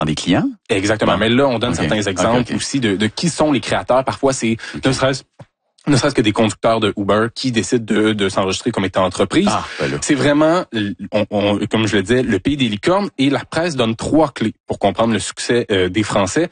des clients? Exactement. Mais là, on donne certains exemples aussi de qui sont les créateurs. Parfois, c'est ne serait-ce que des conducteurs de Uber qui décident de s'enregistrer comme étant entreprise. C'est vraiment, comme je le disais, le pays des licornes, et la presse donne 3 clés pour comprendre le succès des Français.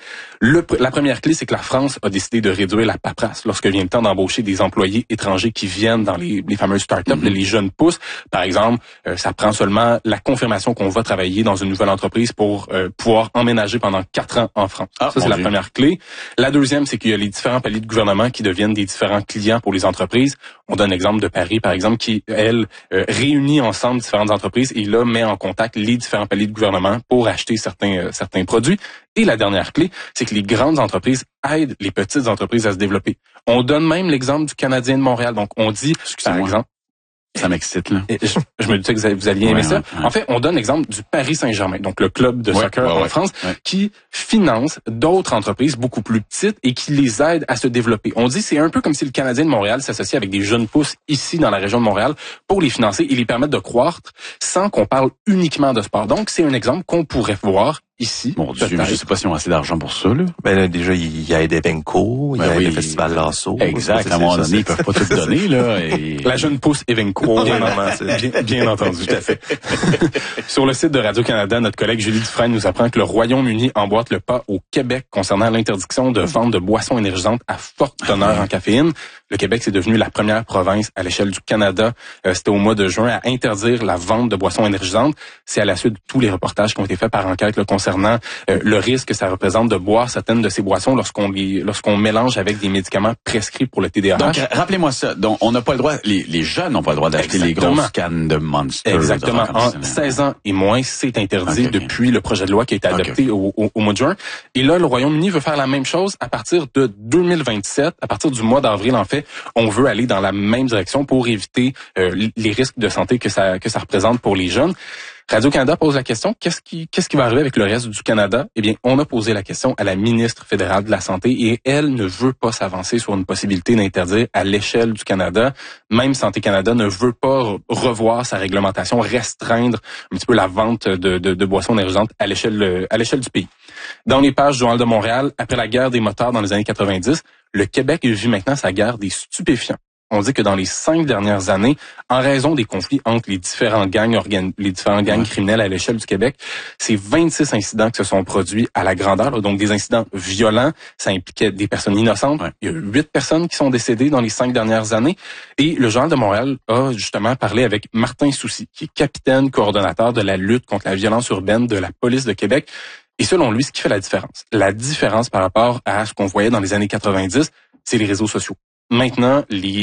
La première clé, c'est que la France a décidé de réduire la paperasse lorsque vient le temps d'embaucher des employés étrangers qui viennent dans les fameuses startups, les jeunes pousses. Par exemple, ça prend seulement la confirmation qu'on va travailler dans une nouvelle entreprise pour pouvoir emménager pendant 4 ans en France. Ça, c'est la première clé. La deuxième, c'est qu'il y a les différents paliers de gouvernement qui deviennent des différents clients pour les entreprises. On donne l'exemple de Paris, par exemple, qui, elle, réunit ensemble différentes entreprises et là, met en contact les différents paliers de gouvernement pour acheter certains produits. Et la dernière clé, c'est que les grandes entreprises aident les petites entreprises à se développer. On donne même l'exemple du Canadien de Montréal. Donc, on dit, par exemple... Ça m'excite, là. Je me disais que vous alliez aimer ça. Ouais. En fait, on donne l'exemple du Paris Saint-Germain, donc le club de soccer en France, qui finance d'autres entreprises beaucoup plus petites et qui les aide à se développer. On dit c'est un peu comme si le Canadien de Montréal s'associe avec des jeunes pousses ici dans la région de Montréal pour les financer et les permettre de croître sans qu'on parle uniquement de sport. Donc, c'est un exemple qu'on pourrait voir ici. Mon Dieu, je sais pas si on a assez d'argent pour ça, là. Ben là, déjà, il y a Evenco, il y a le Festival Lasso. Exact. À un moment donné, ils peuvent pas tout donner, là. Et... La jeune pousse Evenco, bien entendu, tout à fait. Sur le site de Radio-Canada, notre collègue Julie Dufresne nous apprend que le Royaume-Uni emboîte le pas au Québec concernant l'interdiction de vente de boissons énergisantes à forte teneur en caféine. Le Québec, c'est devenu la première province à l'échelle du Canada, c'était au mois de juin, à interdire la vente de boissons énergisantes. C'est à la suite de tous les reportages qui ont été faits par enquête là, concernant le risque que ça représente de boire certaines de ces boissons lorsqu'on mélange avec des médicaments prescrits pour le TDAH. Donc, rappelez-moi ça. Donc, on n'a pas le droit, les jeunes n'ont pas le droit d'acheter les grosses cannes de Monster. Exactement. En 16 ans et moins, c'est interdit depuis le projet de loi qui a été adopté au mois de juin. Et là, le Royaume-Uni veut faire la même chose à partir de 2027. À partir du mois d'avril, en fait, on veut aller dans la même direction pour éviter les risques de santé que ça représente pour les jeunes. Radio-Canada pose la question, qu'est-ce qui va arriver avec le reste du Canada? Eh bien, on a posé la question à la ministre fédérale de la Santé et elle ne veut pas s'avancer sur une possibilité d'interdire à l'échelle du Canada. Même Santé Canada ne veut pas revoir sa réglementation, restreindre un petit peu la vente de boissons énergisantes à l'échelle du pays. Dans les pages du Journal de Montréal, après la guerre des motards dans les années 90, le Québec vit maintenant sa guerre des stupéfiants. On dit que dans les 5 dernières années, en raison des conflits entre les différents gangs criminels à l'échelle du Québec, c'est 26 incidents qui se sont produits à la grandeur, donc des incidents violents. Ça impliquait des personnes innocentes. Il y a 8 personnes qui sont décédées dans les 5 dernières années. Et le Journal de Montréal a justement parlé avec Martin Soucy, qui est capitaine coordonnateur de la lutte contre la violence urbaine de la police de Québec. Et selon lui, ce qui fait la différence par rapport à ce qu'on voyait dans les années 90, c'est les réseaux sociaux. Maintenant,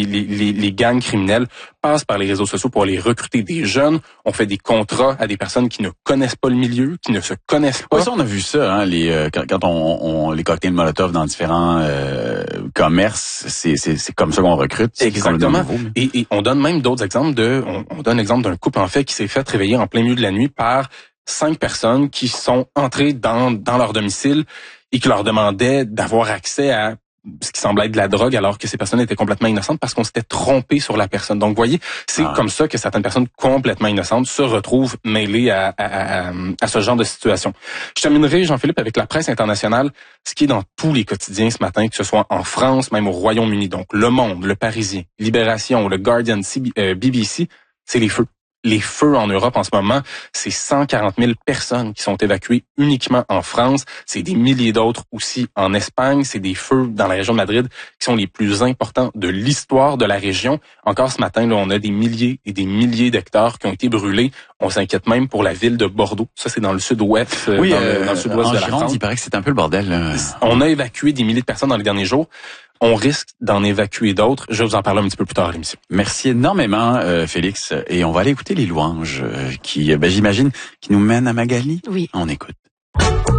les gangs criminels passent par les réseaux sociaux pour aller recruter des jeunes. On fait des contrats à des personnes qui ne connaissent pas le milieu, qui ne se connaissent pas. Oui, ça, on a vu ça, hein, quand on les cocktails Molotov dans différents commerces, c'est comme ça qu'on recrute. Exactement. Et on donne même d'autres exemples on donne l'exemple d'un couple, en fait, qui s'est fait réveiller en plein milieu de la nuit par 5 personnes qui sont entrées dans leur domicile et qui leur demandaient d'avoir accès à ce qui semblait être de la drogue, alors que ces personnes étaient complètement innocentes parce qu'on s'était trompé sur la personne. Donc, vous voyez, c'est comme ça que certaines personnes complètement innocentes se retrouvent mêlées à ce genre de situation. Je terminerai, Jean-Philippe, avec la presse internationale, ce qui est dans tous les quotidiens ce matin, que ce soit en France, même au Royaume-Uni. Donc, Le Monde, Le Parisien, Libération, Le Guardian, BBC, c'est les feux. Les feux en Europe en ce moment, c'est 140 000 personnes qui sont évacuées uniquement en France. C'est des milliers d'autres aussi en Espagne. C'est des feux dans la région de Madrid qui sont les plus importants de l'histoire de la région. Encore ce matin, là, on a des milliers et des milliers d'hectares qui ont été brûlés. On s'inquiète même pour la ville de Bordeaux. Ça, c'est dans le sud-ouest, dans le sud-ouest de la France. Il paraît que c'est un peu le bordel, là. On a évacué des milliers de personnes dans les derniers jours. On risque d'en évacuer d'autres. Je vais vous en parler un petit peu plus tard à l'émission. Merci énormément, Félix. Et on va aller écouter les louanges qui, j'imagine, qui nous mènent à Magali. Oui. On écoute.